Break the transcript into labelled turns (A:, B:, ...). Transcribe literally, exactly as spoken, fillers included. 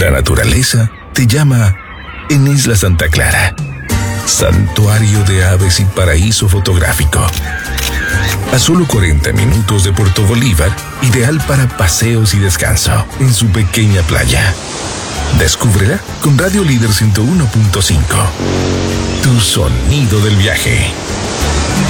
A: La naturaleza te llama en Isla Santa Clara. Santuario de aves y paraíso fotográfico. A solo cuarenta minutos de Puerto Bolívar, ideal para paseos y descanso en su pequeña playa. Descúbrela con Radio Líder ciento uno punto cinco. Tu sonido del viaje.